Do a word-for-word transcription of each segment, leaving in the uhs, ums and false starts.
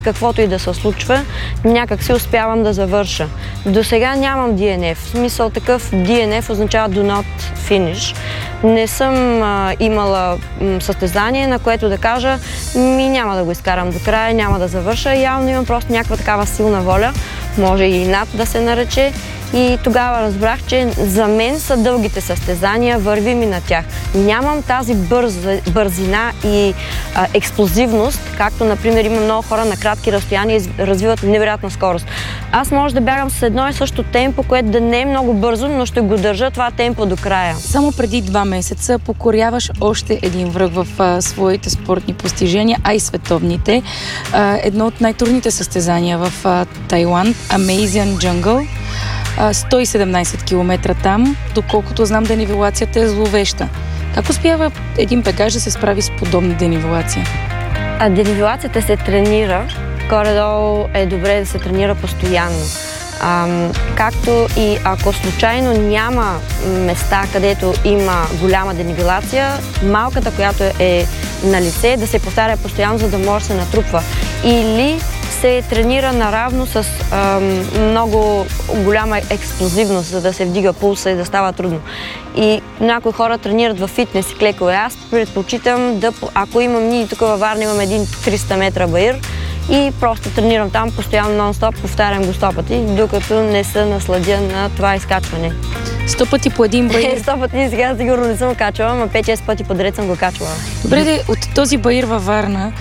Каквото и да се случва, някак си успявам да завърша. До сега нямам ди ен еф. В смисъл такъв ди ен еф означава do not finish. Не съм а, имала м, състезание, на което да кажа ми няма да го изкарам до края, няма да завърша. Явно имам просто някаква такава силна воля, може и над да се нарече. И тогава разбрах, че за мен са дългите състезания, върви ми на тях. Нямам тази бърза, бързина и а, експлозивност, както, например, има много хора на кратки разстояния и развиват невероятна скорост. Аз може да бягам с едно и също темпо, което да не е много бързо, но ще го държа това темпо до края. Само преди два месеца покоряваш още един връх в а, своите спортни постижения, а и световните. А, едно от най-трудните състезания в а, Тайланд, Amazing Jungle. сто и седемнайсет километра там, доколкото знам, денивелацията е зловеща. Как успява един бегаж да се справи с подобна денивелация? А денивелацията се тренира. Горе-долу е добре да се тренира постоянно. Ам, както и ако случайно няма места, където има голяма денивелация, малката, която е на лице, да се повтаря постоянно, за да може да се натрупва. Или се тренира наравно с ам, много голяма експлозивност, за да се вдига пулса и да става трудно. И някои хора тренират във фитнес и клекове. Аз предпочитам да, ако имам, ние тук във Варна имам един триста метра баир и просто тренирам там постоянно нон-стоп, повтарям го сто пъти, докато не се насладя на това изкачване. Сто пъти по един баир? Сто пъти сега сигурно не съм качвала, но пет-шест пъти подред съм го качвала. Добре, де, от този баир във Варна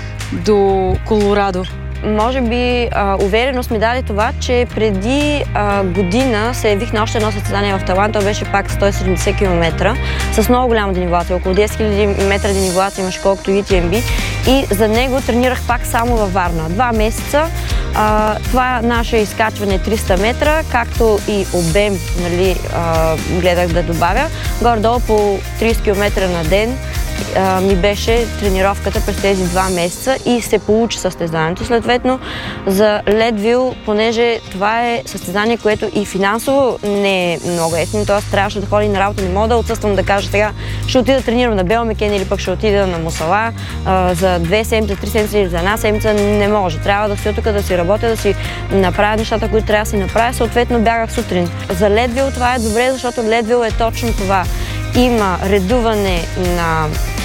до Колорадо, може би а, увереност ми даде това, че преди а, година се явих на още едно състезание в Тайланд. То беше пак сто и седемдесет километра с много голяма денивелация. Около десет хиляди метра денивелация имаше, колкото ю ти ем би. И за него тренирах пак само във Варна. Два месеца. А, това наше изкачване триста метра, както и обем, нали, а, гледах да добавя. Горе-долу по трийсет километра на ден а, ми беше тренировката през тези два месеца и се получи състезанието. Следователно за Ледвил, понеже това е състезание, което и финансово не е много ефтино, т.е. трябваше да ходя на работа, не мога да отсъствам да кажа сега ще отида да тренирам на Белмекен или пък ще отида на Мусала а, за две седмици, три седмици или за една седмица, не може. Трябва да стоя тук, да си работя, да си направя нещата, които трябва да си направя. Съответно бягах сутрин. За Ледвил това е добре, защото Ледвил е точно това. Има редуване на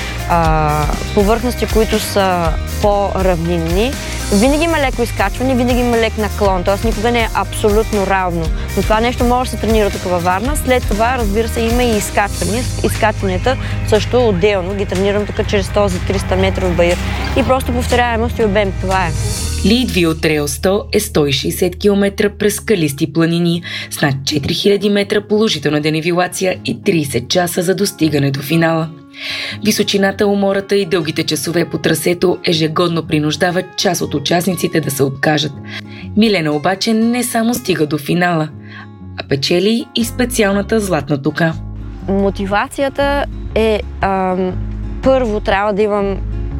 а, повърхности, които са по-равнинни. Винаги има леко изкачване, винаги има лек наклон, т.е. никога не е абсолютно равно. Но това нещо може да се тренира тук във Варна. След това, разбира се, има и изкачвания. Изкачванията също отделно ги тренирам тук чрез този триста метров баир. И просто повторяемост и обем. Това е. Лидвил Трейл сто е сто и шейсет километра през скалисти планини с над четири хиляди метра положителна денивелация и трийсет часа за достигане до финала. Височината, умората и дългите часове по трасето ежегодно принуждават част от участниците да се откажат. Милена обаче не само стига до финала, а печели и специалната златна тока. Мотивацията е ам, първо трябва да имам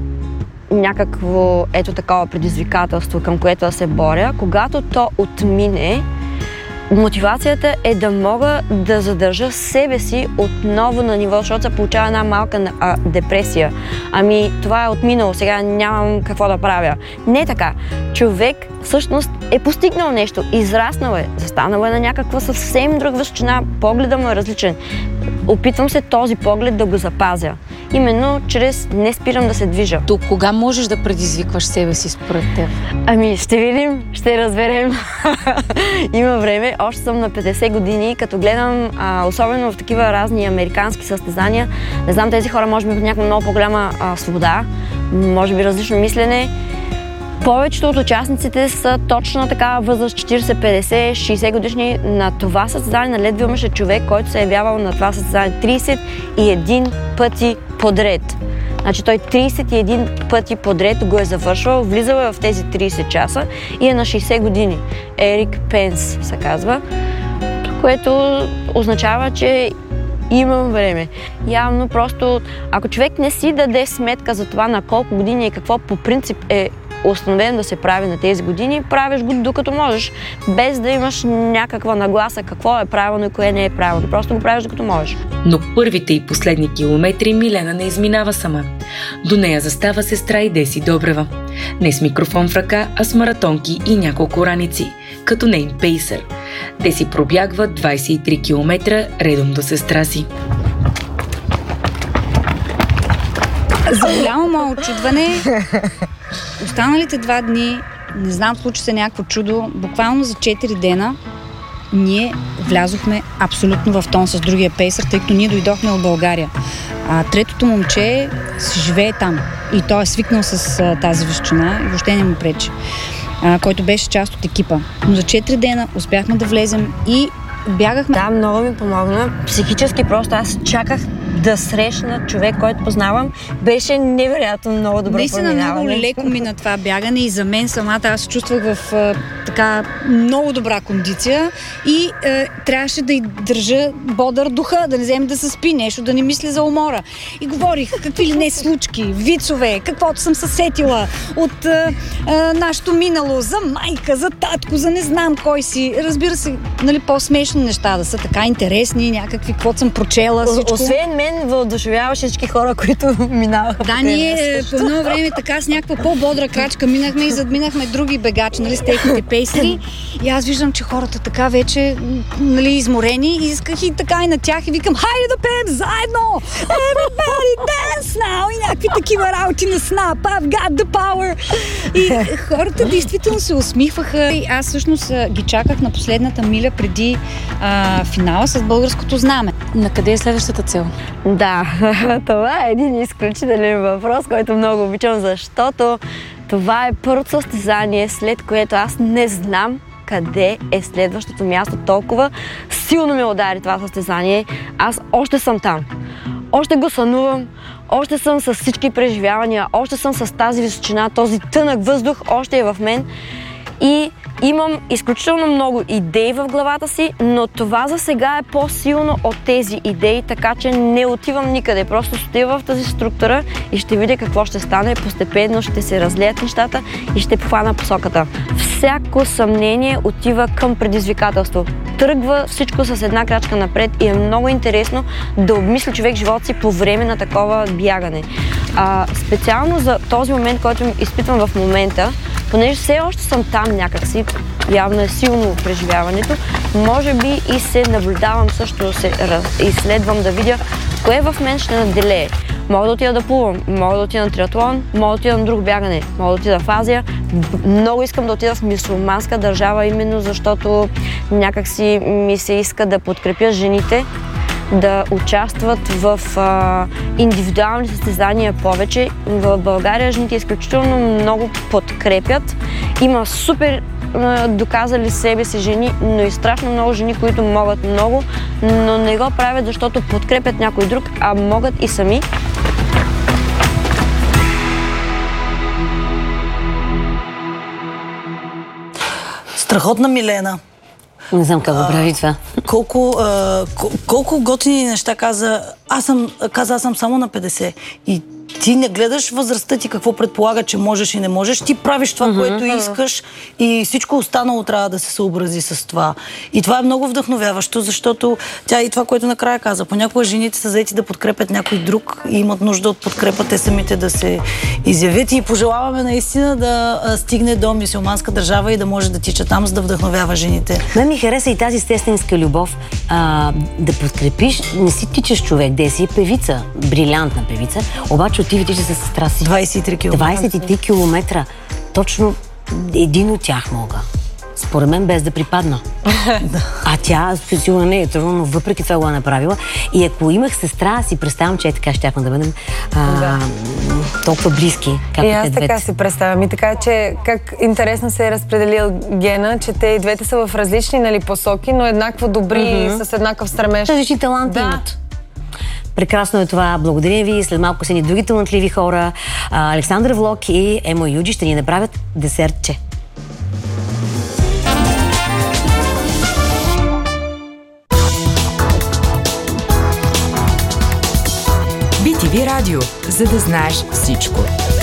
някакво ето такова предизвикателство, към което да се боря. Когато то отмине, мотивацията е да мога да задържа себе си отново на ниво, защото се получава една малка а, депресия. Ами това е отминало, сега нямам какво да правя. Не така. Човек всъщност е постигнал нещо, израснал е, застанал е на някаква съвсем друга височина, погледът му е различен. Опитвам се този поглед да го запазя. Именно чрез не спирам да се движа. До кога можеш да предизвикваш себе си според теб? Ами ще видим, ще разберем. Има време. Още съм на петдесет години, като гледам, а, особено в такива разни американски състезания, не знам, тези хора може би имат някаква много по-голяма а, свобода, може би различно мислене. Повечето от участниците са точно на такава възраст четирийсет, петдесет, шейсет годишни. На това състезание на Ледвил имаше човек, който се е явявал на това състезание трийсет и един пъти подред. Значи той трийсет и един пъти подред го е завършвал, влизал е в тези трийсет часа и е на шейсет години. Ерик Пенс се казва, което означава, че имам време. Явно просто, ако човек не си даде сметка за това на колко години и какво по принцип е установен да се прави на тези години, правиш го докато можеш, без да имаш някаква нагласа какво е правилно и кое не е правилно. Просто го правиш докато можеш. Но първите и последни километри Милена не изминава сама. До нея застава сестра и Деси Добрева. Не с микрофон в ръка, а с маратонки и няколко раници, като нейн пейсър. Деси пробягва двайсет и три километра редом до сестра си. За голямо мое очудване, останалите два дни, не знам, случи се някакво чудо, буквално за четири дена ние влязохме абсолютно в тон с другия пейсър, тъй като ние дойдохме от България. А третото момче си живее там и той е свикнал с а, тази височина и въобще не му пречи, а, който беше част от екипа. Но за четири дена успяхме да влезем и бягахме. Да, много ми помогна. Психически просто аз чаках да срещна човек, който познавам. Беше невероятно много добро преминаване. Наистина много леко мина това бягане и за мен самата аз се чувствах в а, така много добра кондиция и а, трябваше да й държа бодър духа, да не вземе да се спи нещо, да не мисли за умора. И говорих какви ли не случки, вицове, каквото съм се сетила от а, а, нашето минало, за майка, за татко, за не знам кой си. Разбира се, нали, по-смешни неща да са така интересни, някакви, каквото съм прочела, всичко. Освен мен, въодушевяваше всички хора, които минаваха. Да, ние по едно време така с някаква по-бодра крачка минахме и задминахме други бегачи, нали, с техните пейсери. И аз виждам, че хората така вече, нали, изморени, и исках и така и на тях и викам, хайде да пеем заедно! Everybody dance now! И някакви такива работи на Snap, I've got the power! И хората действително се усмихваха. И аз всъщност ги чаках на последната миля преди а, финала с българското знаме. На къде е следващата цел? Да, това е един изключителен въпрос, който много обичам, защото това е първото състезание, след което аз не знам къде е следващото място. Толкова силно ме удари това състезание. Аз още съм там. Още го сънувам, още съм с всички преживявания, още съм с тази височина, този тънък въздух още е в мен. И имам изключително много идеи в главата си, но това за сега е по-силно от тези идеи, така че не отивам никъде. Просто стоя в тази структура и ще видя какво ще стане. Постепенно ще се разлеят нещата и ще похвана посоката. Всяко съмнение отива към предизвикателство. Тръгва всичко с една крачка напред и е много интересно да обмисли човек живота си по време на такова бягане. А, специално за този момент, който изпитвам в момента, понеже все още съм там някакси, явно е силно преживяването, може би и се наблюдавам също, се изследвам да видя кое в мен ще наделее. Мога да отида да плувам, мога да отида на триатлон, мога да отида на друго бягане, мога да отида в Азия. Много искам да отида в мюсюлманска държава, именно защото някакси ми се иска да подкрепя жените, да участват в а, индивидуални състезания повече. В България жените изключително много подкрепят. Има супер а, доказали себе си жени, но и страшно много жени, които могат много, но не го правят, защото подкрепят някой друг, а могат и сами. Страхотна Милена. Не знам как го прави това. Колко, а, колко готини неща каза. Аз съм, каза, аз съм само на петдесет. И ти не гледаш възрастта ти какво предполага, че можеш и не можеш. Ти правиш това, mm-hmm. което искаш и всичко останало трябва да се съобрази с това. И това е много вдъхновяващо, защото тя и това, което накрая каза. Понякога жените са заети да подкрепят някой друг и имат нужда от подкрепа те самите да се изявят. И пожелаваме наистина да стигне до мюсюлманска държава и да може да тича там, за да вдъхновява жените. Мен ми хареса и тази сестринска любов, а, да подкрепиш. Не си тичаш човек, де си певица, брилянтна певица, обаче отивате с сестра си. двайсет и три километра. двайсет и три километра. Точно един от тях мога. Според мен без да припадна. А тя сигурно не е трудно, но въпреки това го е направила. И ако имах сестра, си представям, че е така щяхме да бъдем а, да. толкова близки. И аз така си представям. И така, че как интересно се е разпределил гена, че те и двете са в различни, нали, посоки, но еднакво добри, mm-hmm. с еднакъв стремеж. Различни таланти да. имат. Прекрасно е това. Благодаря ви. След малко са ни други талантливи хора. Александър Влог и Емо Юджи ще ни направят десертче. би ти ви Радио, за да знаеш всичко.